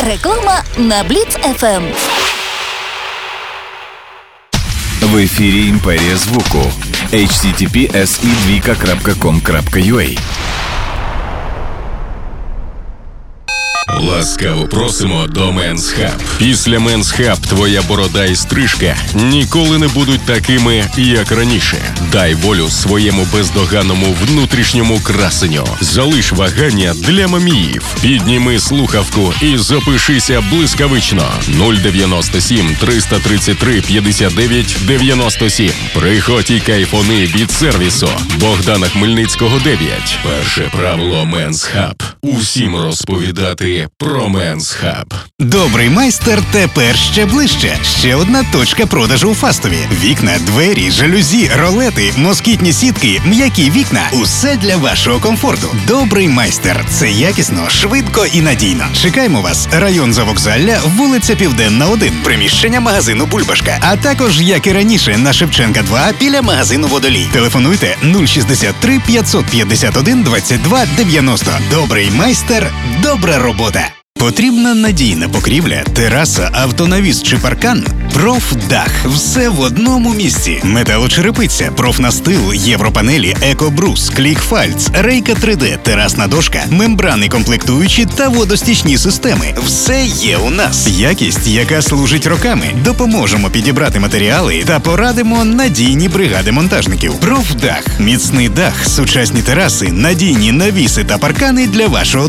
Реклама на Бліц ФМ. В ефірі Імперія звуку. https://com.ua. Ласкаво просимо до Men's Hub. Після Men's Hub твоя борода і стрижка ніколи не будуть такими, як раніше. Дай волю своєму бездоганному внутрішньому красенню. Залиш вагання для маміїв. Підніми слухавку і запишися блискавично. 097 333 59 97. Приходь і кайфони від сервісу. Богдана Хмельницького, 9. Перше правило Men's Hub. Усім розповідати про Men's Hub. Добрий майстер тепер ще ближче. Ще одна точка продажу у Фастові. Вікна, двері, жалюзі, ролети, москітні сітки, м'які вікна. Усе для вашого комфорту. Добрий майстер. Це якісно, швидко і надійно. Чекаємо вас. Район Завокзалля, вулиця Південна, 1. Приміщення магазину «Бульбашка». А також, як і раніше, на Шевченка 2 біля магазину «Водолій». Телефонуйте 063 551 22 90. Добрий майстер. Добра робота. Потрібна надійна покрівля, тераса, автонавіс чи паркан? Профдах. Все в одному місці. Металочерепиця, профнастил, європанелі, екобрус, клікфальц, рейка 3D, терасна дошка, мембрани комплектуючі та водостічні системи. Все є у нас. Якість, яка служить роками. Допоможемо підібрати матеріали та порадимо надійні бригади монтажників. Профдах. Міцний дах, сучасні тераси, надійні навіси та паркани для вашого